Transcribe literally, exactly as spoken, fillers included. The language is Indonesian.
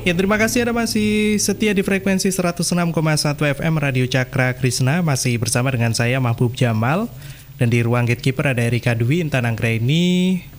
Ya, terima kasih Anda masih setia di frekuensi seratus enam koma satu F M Radio Cakra Krishna. Masih bersama dengan saya Mahbub Jamal. Dan di ruang gatekeeper ada Erika Dwi Intan Anggraini.